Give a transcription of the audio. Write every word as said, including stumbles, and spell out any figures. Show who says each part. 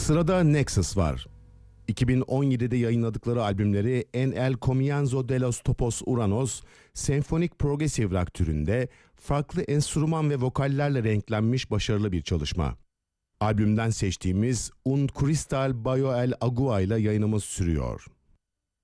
Speaker 1: Sırada Nexus var. iki bin on yedide yayınladıkları albümleri En el comienzo de los topos uranos, senfonik progressive rock türünde farklı enstrüman ve vokallerle renklenmiş başarılı bir çalışma. Albümden seçtiğimiz Un Cristal Bayo el Agua ile yayınımız sürüyor.